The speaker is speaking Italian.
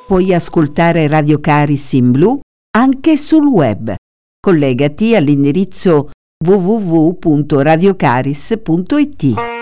Puoi ascoltare Radio Caris in blu anche sul web. Collegati all'indirizzo www.radiocaris.it.